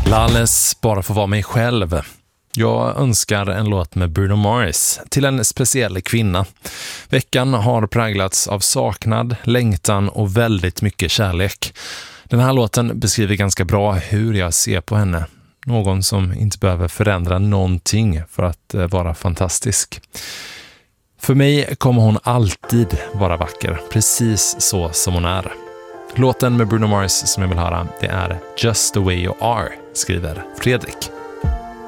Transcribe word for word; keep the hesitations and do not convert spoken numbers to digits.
Lales bara få vara mig själv. Jag önskar en låt med Bruno Mars till en speciell kvinna. Veckan har präglats av saknad, längtan och väldigt mycket kärlek. Den här låten beskriver ganska bra hur jag ser på henne. Någon som inte behöver förändra någonting för att vara fantastisk. För mig kommer hon alltid vara vacker, precis så som hon är. Låten med Bruno Mars som jag vill höra, det är Just the way you are, skriver Fredrik.